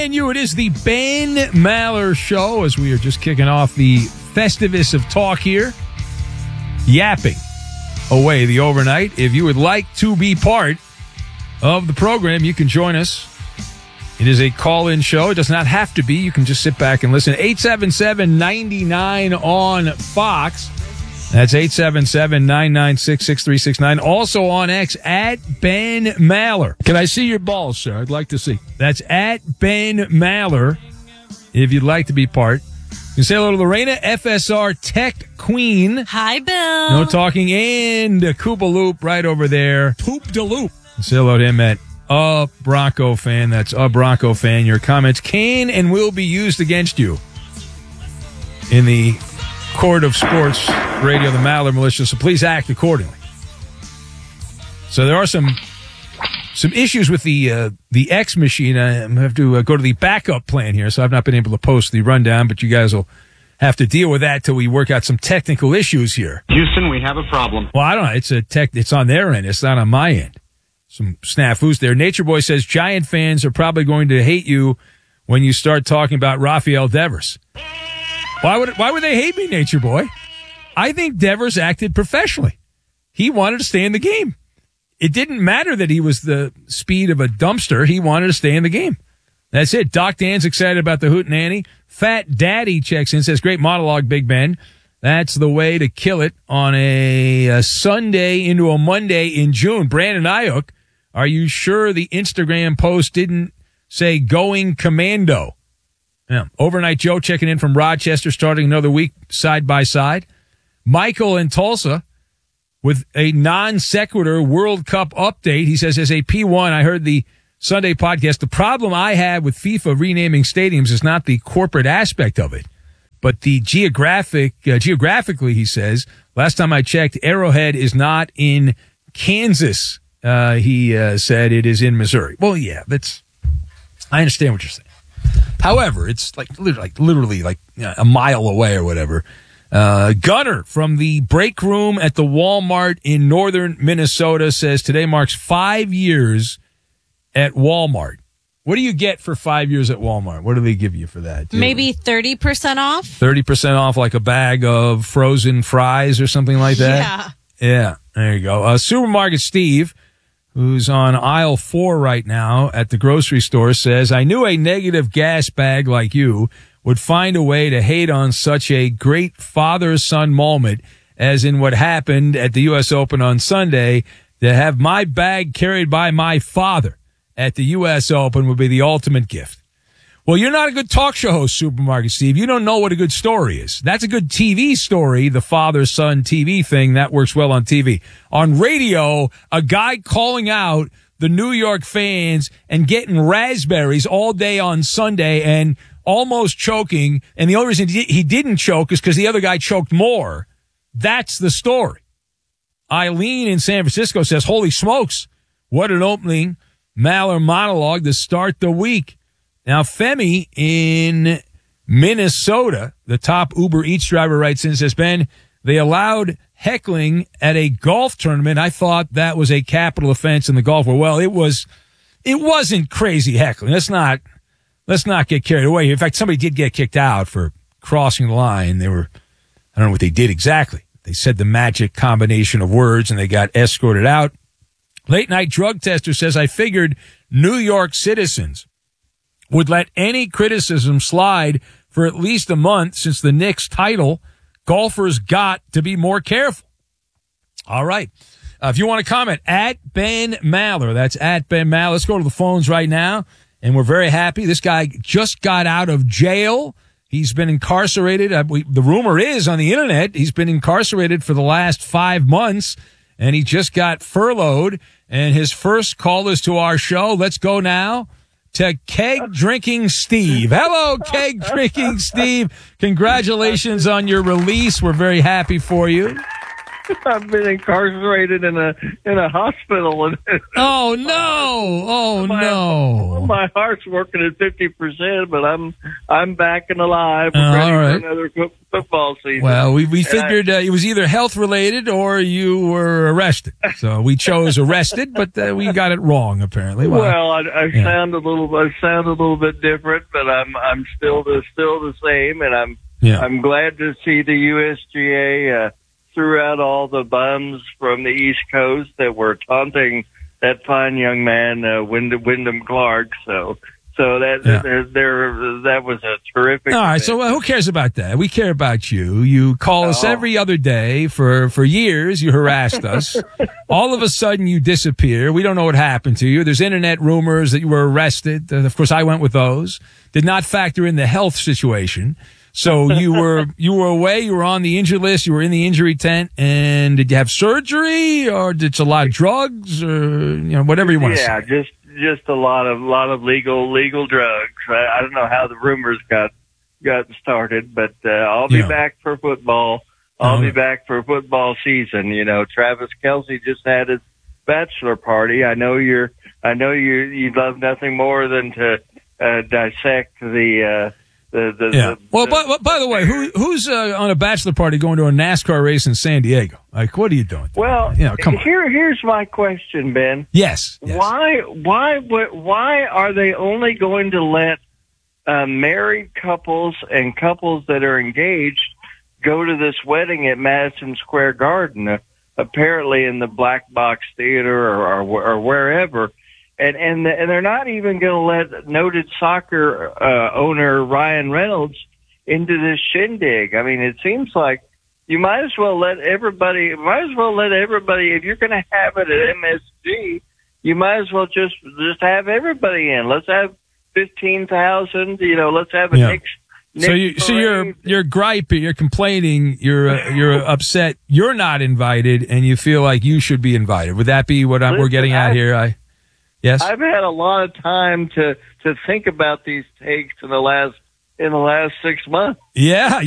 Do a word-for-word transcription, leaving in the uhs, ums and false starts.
and you. It is the Ben Maller Show as we are just kicking off the Festivus of talk here. Yapping away the overnight. If you would like to be part of the program, you can join us. It is a call-in show. It does not have to be. You can just sit back and listen. eight seven seven, nine nine on Fox. That's eight seven seven, nine nine six, six three six nine. Also on X, at Ben Maller. Can I see your balls, sir? I'd like to see. That's at Ben Maller, if you'd like to be part. You can say hello to Lorena, F S R Tech Queen. Hi, Bill. No talking, and Koopa Loop right over there. Poop de loop. Say hello to him at A Bronco Fan. That's A Bronco Fan. Your comments can and will be used against you in the court of sports radio, the Maller Militia, so please act accordingly. So there are some some issues with the uh, the X machine. I have to uh, go to the backup plan here, so I've not been able to post the rundown, but you guys will have to deal with that till we work out some technical issues here. Houston, we have a problem. Well, I don't know. It's a tech. It's on their end. It's not on my end. Some snafus there. Nature Boy says Giant fans are probably going to hate you when you start talking about Rafael Devers. Why would why would they hate me, Nature Boy? I think Devers acted professionally. He wanted to stay in the game. It didn't matter that he was the speed of a dumpster. He wanted to stay in the game. That's it. Doc Dan's excited about the Hootenanny. Fat Daddy checks in, says, great monologue, Big Ben. That's the way to kill it on a, a Sunday into a Monday in June. Brandon Ayuk, are you sure the Instagram post didn't say going commando? Yeah. Overnight Joe checking in from Rochester, starting another week side by side. Michael in Tulsa with a non sequitur World Cup update. He says, as a P one, I heard the Sunday podcast. The problem I have with FIFA renaming stadiums is not the corporate aspect of it, but the geographic, uh, geographically, he says. Last time I checked, Arrowhead is not in Kansas. Uh, he uh, said it is in Missouri. Well, yeah, that's, I understand what you're saying. However, it's like literally, like, literally like you know, a mile away or whatever. Uh, Gunner from the break room at the Walmart in northern Minnesota says today marks five years at Walmart. What do you get for five years at Walmart? What do they give you for that? Do Maybe thirty percent off? thirty percent off, like a bag of frozen fries or something like that? Yeah. Yeah, there you go. Uh, Supermarket Steve, who's on aisle four right now at the grocery store, says, I knew a negative gas bag like you would find a way to hate on such a great father-son moment as in what happened at the U S Open on Sunday. To have my bag carried by my father at the U S Open would be the ultimate gift. Well, you're not a good talk show host, Supermarket Steve. You don't know what a good story is. That's a good T V story, the father-son T V thing. That works well on T V. On radio, a guy calling out the New York fans and getting raspberries all day on Sunday and almost choking. And the only reason he didn't choke is because the other guy choked more. That's the story. Eileen in San Francisco says, holy smokes, what an opening Maller monologue to start the week. Now, Femi in Minnesota, the top Uber Eats driver, writes in, says, Ben, they allowed heckling at a golf tournament. I thought that was a capital offense in the golf world. Well, it was, it wasn't crazy heckling. Let's not, let's not get carried away. In fact, somebody did get kicked out for crossing the line. They were, I don't know what they did exactly. They said the magic combination of words and they got escorted out. Late night drug tester says, I figured New York citizens would let any criticism slide for at least a month since the Knicks title. Golfers got to be more careful. All right. Uh, if you want to comment, at Ben Maller, that's at Ben Maller. Let's go to the phones right now. And we're very happy. This guy just got out of jail. He's been incarcerated. Uh, we, the rumor is on the internet, he's been incarcerated for the last five months, and he just got furloughed. And his first call is to our show. Let's go now to Keg Drinking Steve. Hello, Keg Drinking Steve. Congratulations on your release. We're very happy for you. I've been incarcerated in a in a hospital, and Oh no! Oh my, no! my heart's working at fifty percent, but I'm I'm back and alive, Uh, ready all right. for another fo- football season. Well, we we And I- figured uh, it was either health related or you were arrested. So we chose arrested, but uh, we got it wrong apparently. Well, Well, I, I yeah. sound a little, I sound a little bit different, but I'm, I'm still the, still the same, and I'm, yeah. I'm glad to see the U S G A uh, threw out all the bums from the East Coast that were taunting that fine young man, uh, Wyndham, Wyndham Clark. So, so that Yeah. there, there, that was a terrific. All right, event. so uh, who cares about that? We care about you. You call us Oh. every other day for, for years. You harassed us. All of a sudden, you disappear. We don't know what happened to you. There's internet rumors that you were arrested. Uh, of course, I went with those. Did not factor in the health situation. So you were you were away. You were on the injured list. You were in the injury tent. And did you have surgery, or did it's a lot of drugs, or you know whatever you want to yeah, say? just just a lot of lot of legal legal drugs. I, I don't know how the rumors got got started, but uh, I'll be Yeah. back for football. I'll Oh, be yeah. back for football season. You know, Travis Kelce just had his bachelor party. I know you're. I know you. You love nothing more than to uh, dissect the. Uh, the, the, Yeah. the Well, the- by, by the way, who who's uh, on a bachelor party going to a NASCAR race in San Diego? Like, what are you doing? well, you know, come on. here here's my question, Ben. Yes. yes. Why, why, why why are they only going to let uh, married couples and couples that are engaged go to this wedding at Madison Square Garden, uh, apparently in the Black Box Theater or, or, or wherever? And, and, and they're not even going to let noted soccer uh, owner Ryan Reynolds into this shindig. I mean, it seems like you might as well let everybody, might as well let everybody, if you're going to have it at M S G, you might as well just, just have everybody in. Let's have fifteen thousand, you know, let's have a Yeah. Knicks, So Knicks you, so you're parade. you're griping, you're complaining, you're uh, you're upset, you're not invited, and you feel like you should be invited. Would that be what I'm, we're Listen, getting at I- here? I yes. I've had a lot of time to, to think about these takes in the last, in the last six months. Yeah.